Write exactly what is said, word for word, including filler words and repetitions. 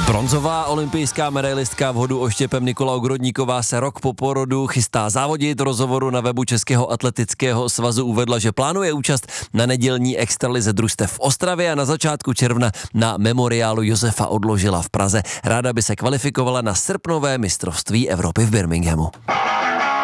Bronzová olympijská medailistka v hodu oštěpem Nikola Ogrodníková se rok po porodu chystá závodit. Rozhovoru na webu Českého atletického svazu uvedla, že plánuje účast na nedělní extralize družstev v Ostravě a na začátku června na memoriálu Josefa Odložila v Praze. Ráda by se kvalifikovala na srpnové mistrovství Evropy v Birminghamu.